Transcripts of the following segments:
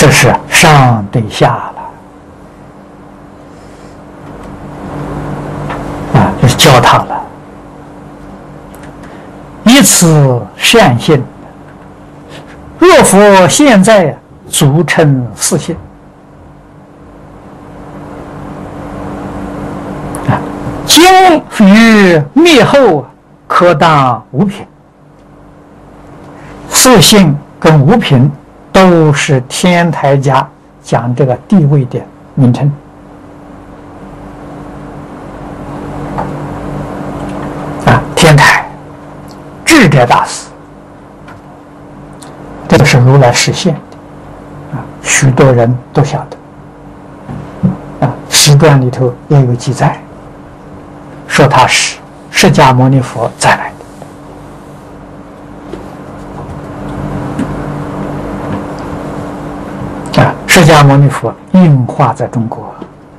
这是上对下了就是教他了。以此善性，若佛现在足称四性。今于灭后可当五品。四性跟五品都是天台家讲这个地位的名称。天台智者大师，这个是如来实现的许多人都晓得史传里头也有记载，说他是释迦牟尼佛再来的释迦牟尼佛应化在中国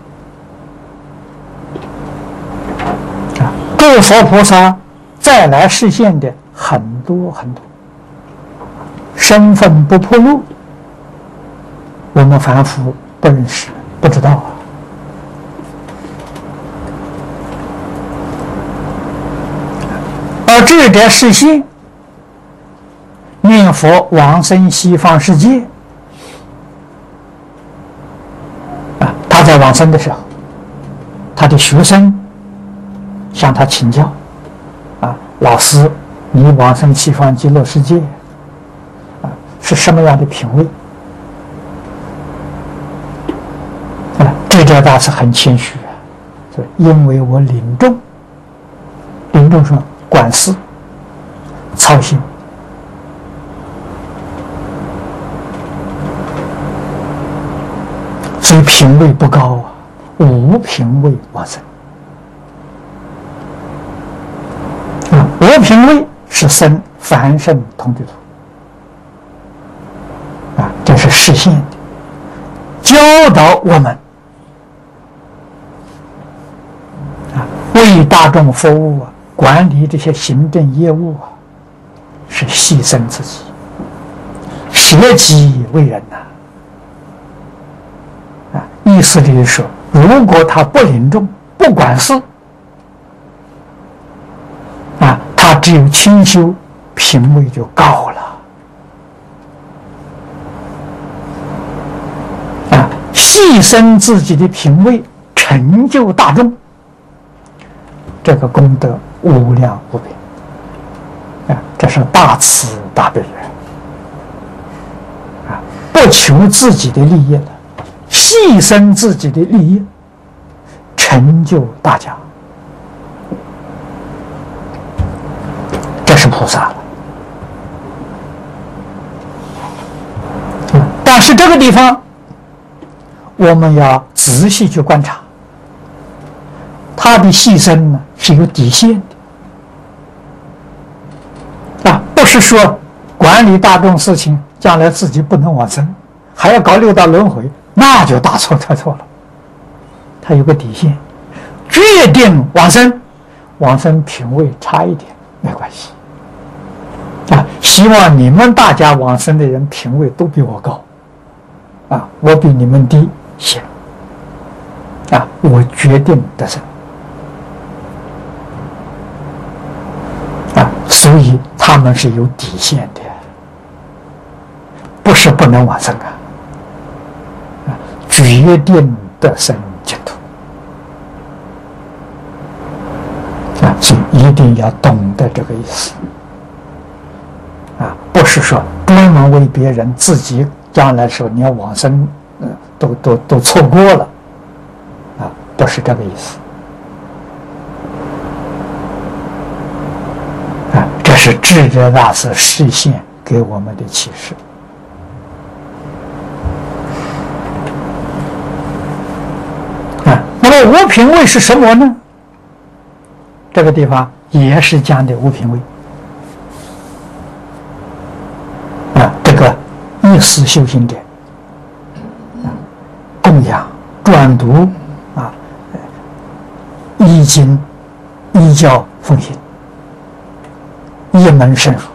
诸佛菩萨再来示现的很多很多，身份不暴露，我们凡夫不认识不知道而智者示现念佛往生西方世界他在往生的时候，他的学生向他请教老师，你往生西方极乐世界是什么样的品位智者大师很谦虚因为我临终说管事操心，所以品位不高无品位往生无品位是生凡圣同居土这是示现的，教导我们为大众服务管理这些行政业务是牺牲自己，舍己为人意思里说，如果他不临终不管事他只有清修，品位就高了牺牲自己的品位成就大众，这个功德无量无边这是大慈大悲不求自己的利益了，牺牲自己的利益成就大家，这是菩萨了但是这个地方我们要仔细去观察，他的牺牲呢是有底线的不是说管理大众事情将来自己不能往生，还要搞六道轮回，那就大错特错了。他有个底线，决定往生品位差一点没关系希望你们大家往生的人品位都比我高我比你们低行我决定得生所以他们是有底线的，不是不能往生决定得生净土所以一定要懂得这个意思不是说专门为别人，自己将来时候你要往生都错过了不是这个意思这是智者大师示现给我们的启示那么无品位是什么呢？这个地方也是讲的无品位这个依师修行者供养专读依经依教奉行，一门深入